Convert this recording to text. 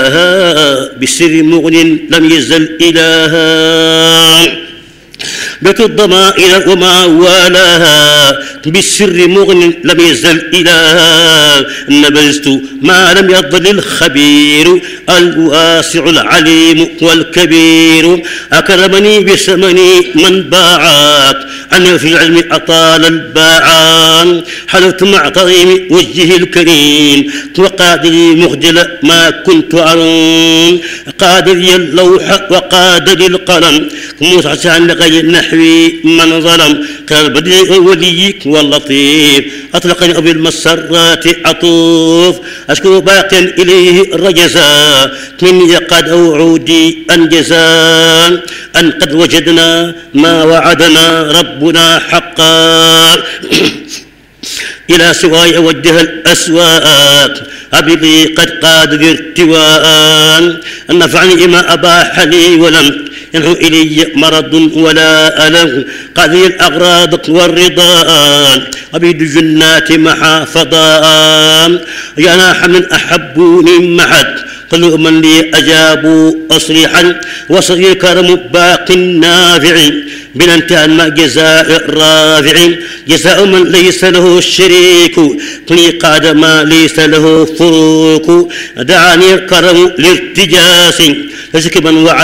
بالسر مغن لم يزل إلها بك الضمائر وما والاها بالسر مغن لم يزل إلها نبذت ما لم يضل الخبير الواسع العليم والكبير أكرمني بثمني من باعك أنا في العلم أطال الباعان حلفت مع طريم وجهه الكريم وقادري مخجل ما كنت أرون قادري اللوح وقادري القلم موسى عن غير نحوي من ظلم قال البديع وليك واللطيف أطلقني بالمسرات عطوف أشكر باق إليه الرجزاء مني قد أوعودي أنجزا أن قد وجدنا ما وعدنا ربنا حقا إلى سواي أوجه الأسواق أبي قد قاد ارتواء نفعني ما أباح لي ولم ينحو إلي مرض ولا ألم قاضي الأغراض والرضا أبيد الجنات محافظا يا ناح من أحبوني معد كل من لي أجابوا أصريحا وصغير كرم باق نافع بننتهى ما جزاء رافع جزاء من ليس له شريك كل قاد ما ليس له فروق دعاني الكرم لارتجاس لسكبا